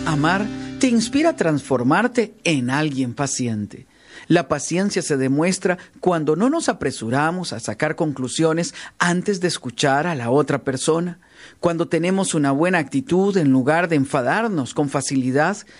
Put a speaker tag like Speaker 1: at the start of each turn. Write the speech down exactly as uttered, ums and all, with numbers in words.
Speaker 1: Amar te inspira a transformarte en alguien paciente. La paciencia se demuestra cuando no nos apresuramos a sacar conclusiones antes de escuchar a la otra persona, cuando tenemos una buena actitud en lugar de enfadarnos con facilidad